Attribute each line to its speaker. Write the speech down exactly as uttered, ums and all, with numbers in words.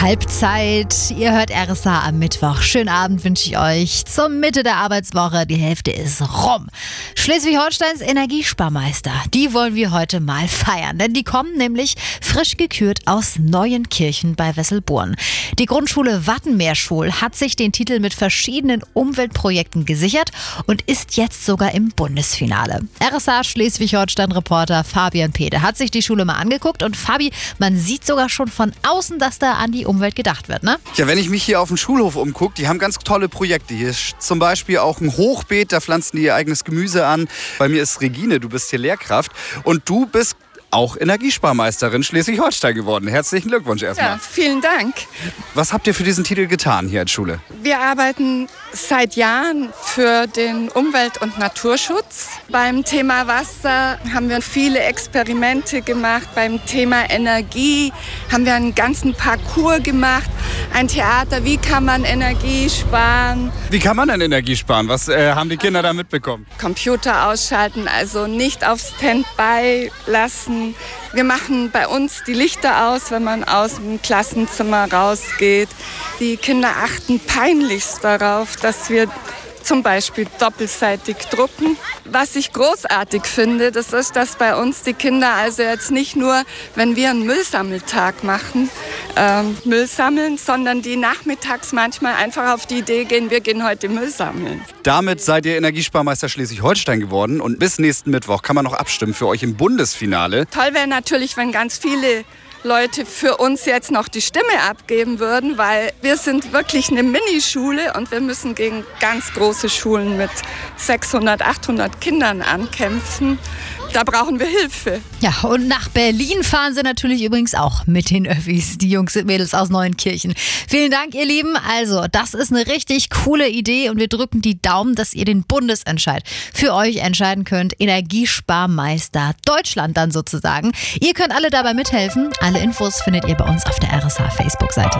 Speaker 1: Halbzeit. Ihr hört R S A am Mittwoch. Schönen Abend wünsche ich euch. Zur Mitte der Arbeitswoche. Die Hälfte ist rum. Schleswig-Holsteins Energiesparmeister, die wollen wir heute mal feiern. Denn die kommen nämlich frisch gekürt aus Neuenkirchen bei Wesselburn. Die Grundschule Wattenmeerschul hat sich den Titel mit verschiedenen Umweltprojekten gesichert und ist jetzt sogar im Bundesfinale. R S A Schleswig-Holstein-Reporter Fabian Pede hat sich die Schule mal angeguckt. Und Fabi, man sieht sogar schon von außen, dass da an die Umwelt gedacht wird, ne?
Speaker 2: Ja, wenn ich mich hier auf dem Schulhof umgucke, die haben ganz tolle Projekte. Hier ist zum Beispiel auch ein Hochbeet, da pflanzen die ihr eigenes Gemüse an. Bei mir ist Regine, du bist hier Lehrkraft und du bist auch Energiesparmeisterin Schleswig-Holstein geworden. Herzlichen Glückwunsch erstmal.
Speaker 3: Ja, vielen Dank.
Speaker 2: Was habt ihr für diesen Titel getan hier als Schule?
Speaker 3: Wir arbeiten seit Jahren für den Umwelt- und Naturschutz. Beim Thema Wasser haben wir viele Experimente gemacht. Beim Thema Energie haben wir einen ganzen Parcours gemacht. Ein Theater, wie kann man Energie sparen?
Speaker 2: Wie kann man denn Energie sparen? Was äh, haben die Kinder da mitbekommen?
Speaker 3: Computer ausschalten, also nicht auf Standby lassen. Wir machen bei uns die Lichter aus, wenn man aus dem Klassenzimmer rausgeht. Die Kinder achten peinlichst darauf, dass wir zum Beispiel doppelseitig drucken. Was ich großartig finde, das ist, dass bei uns die Kinder also jetzt nicht nur, wenn wir einen Müllsammeltag machen, ähm, Müll sammeln, sondern die nachmittags manchmal einfach auf die Idee gehen, wir gehen heute Müll sammeln.
Speaker 2: Damit seid ihr Energiesparmeister Schleswig-Holstein geworden und bis nächsten Mittwoch kann man noch abstimmen für euch im Bundesfinale.
Speaker 3: Toll wäre natürlich, wenn ganz viele Leute für uns jetzt noch die Stimme abgeben würden, weil wir sind wirklich eine Minischule und wir müssen gegen ganz große Schulen mit sechshundert, achthundert Kindern ankämpfen. Da brauchen wir Hilfe.
Speaker 1: Ja, und nach Berlin fahren sie natürlich übrigens auch mit den Öffis, die Jungs und Mädels aus Neuenkirchen. Vielen Dank, ihr Lieben. Also, das ist eine richtig coole Idee und wir drücken die Daumen, dass ihr den Bundesentscheid für euch entscheiden könnt. Energiesparmeister Deutschland dann sozusagen. Ihr könnt alle dabei mithelfen. Alle Infos findet ihr bei uns auf der R S A Facebook-Seite.